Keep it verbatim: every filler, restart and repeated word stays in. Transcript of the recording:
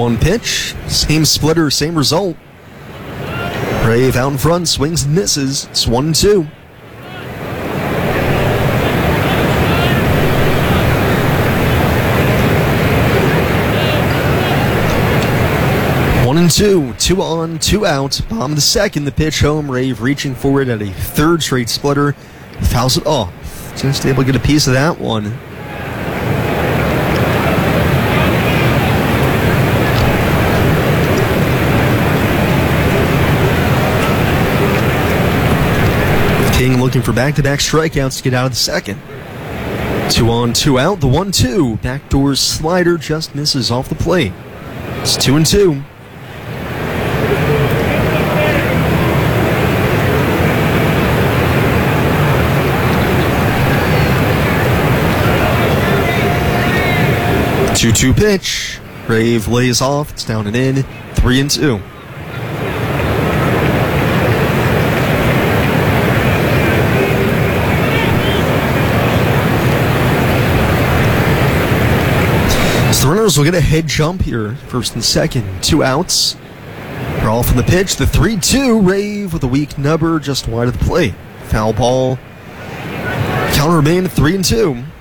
one pitch, same splitter, same result. Brave out in front, swings and misses. It's one and two. One and two, two on, two out. Bottom of the second, the pitch home. Rave reaching forward at a third straight splitter. Fouls it off. Just able to get a piece of that one. King looking for back-to-back strikeouts to get out of the second. Two on, two out. The one two. Backdoor slider just misses off the plate. It's two and two. two two pitch. Brave lays off. It's down and in. three and two. So the runners will get a head jump here. First and second. Two outs. Draw from the pitch. The three two. Rave with a weak nubber just wide of the plate. Foul ball. Count remain three and two.